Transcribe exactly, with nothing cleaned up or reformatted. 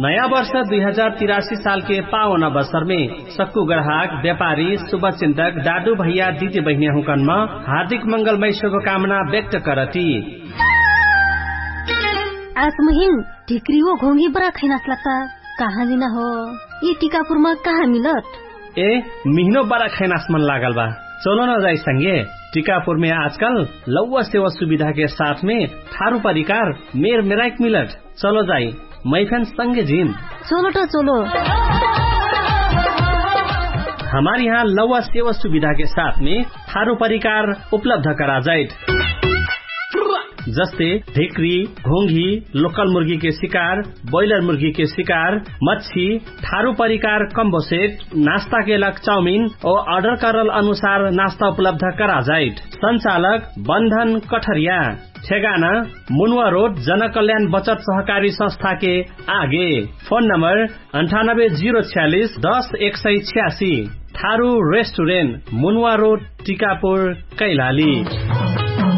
नया वर्ष दुई हजार तिरासी साल के पावन अवसर में सक्कू ग्राहक व्यापारी शुभचिंतक दादू भैया दीदी बहनिया हुकन में हार्दिक मंगलमय शुभकामना व्यक्त करती। आज महिन ढिक्री वो घोंगी बड़ा खैनास लगता कहाँ जिना हो ये टीकापुर में कहाँ मिलत? ए महीनो बड़ा खैनास मन लागल बा, चलो न जाई संगे। टीकापुर में आजकल लौवा सेवा सुविधा के साथ में थारू परिकार मेर मेराइक मिलत, चलो जाई मैफन संगे जिम। चलो तो चलो। हमारे यहाँ लौवा सेवा सुविधा के साथ में थारू परिकार उपलब्ध करा जाए, जस्ते ढेकरी, घोंगी, लोकल मुर्गी के शिकार, ब्रोइलर मुर्गी के शिकार, मच्छी, थारू परिकार, कम्बो सेट, नाश्ता के लग चाउमीन और ऑर्डर करल अनुसार नाश्ता उपलब्ध करा जाए। संचालक बंधन कठरिया, ठेगाना मुनवा रोड, जन कल्याण बचत सहकारी संस्था के आगे। फोन नंबर अंठानब्बे जीरो छियालीस दस एक सौ छियासी। थारू रेस्टोरेंट, मुनवा रोड, टीकापुर, कैलाली।